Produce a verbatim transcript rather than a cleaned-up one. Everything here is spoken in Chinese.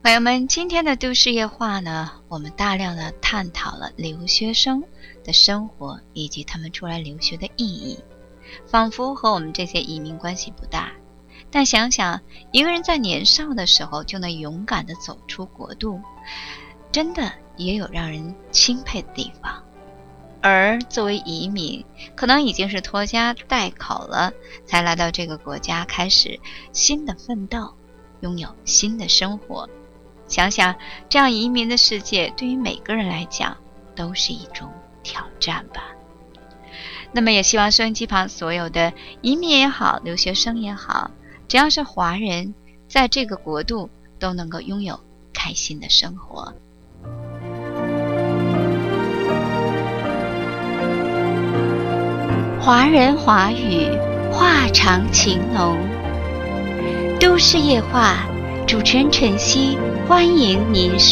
朋友们，今天的都市夜话呢，我们大量的探讨了留学生的生活以及他们出来留学的意义，仿佛和我们这些移民关系不大。但想想，一个人在年少的时候就能勇敢地走出国度，真的也有让人钦佩的地方。而作为移民，可能已经是拖家带口了，才来到这个国家，开始新的奋斗，拥有新的生活。想想这样移民的世界对于每个人来讲都是一种挑战吧。那么也希望收音机旁所有的移民也好，留学生也好，只要是华人，在这个国度都能够拥有开心的生活。华人华语，话长情浓。都市夜话，主持人晨曦，欢迎您收